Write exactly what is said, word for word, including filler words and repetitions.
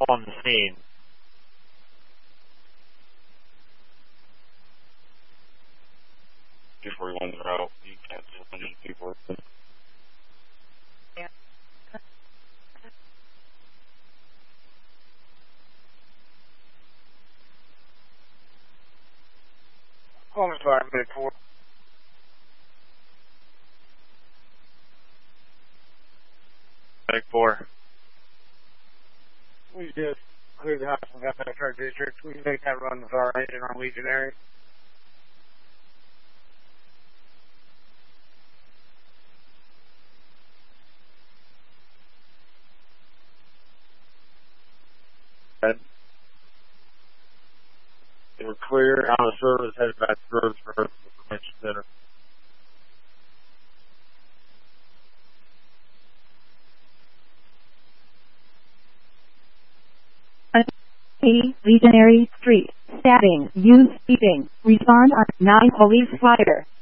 on the scene. two forty-one's route. You can't see one hundred people. Yeah. Almost five minute four. Medic four. We just cleared the house and got back to our district. We make that run with our agent on Legionary. They were clear, out of service, headed back to Roseboro for the Prevention Center. Legionary Street. Stabbing. Use beeping. Respond on nine police fire.